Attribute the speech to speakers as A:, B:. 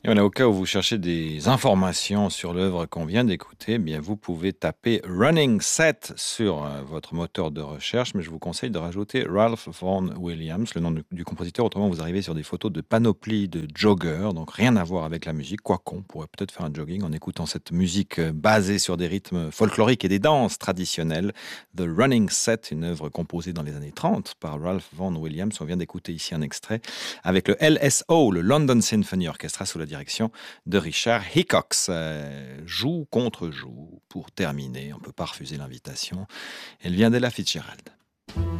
A: Et voilà, au cas où vous cherchez des informations sur l'œuvre qu'on vient d'écouter, eh bien vous pouvez taper Running Set sur votre moteur de recherche, mais je vous conseille de rajouter Ralph Vaughan Williams, le nom du compositeur. Autrement, vous arrivez sur des photos de panoplie de joggers, donc rien à voir avec la musique. Quoique, on pourrait peut-être faire un jogging en écoutant cette musique basée sur des rythmes folkloriques et des danses traditionnelles. The Running Set, une œuvre composée dans les années 30 par Ralph Vaughan Williams. On vient d'écouter ici un extrait avec le LSO, le London Symphony Orchestra, sous la direction de Richard Hickox. Joue contre joue. Pour terminer, on ne peut pas refuser l'invitation. Elle vient d'Ella Fitzgerald.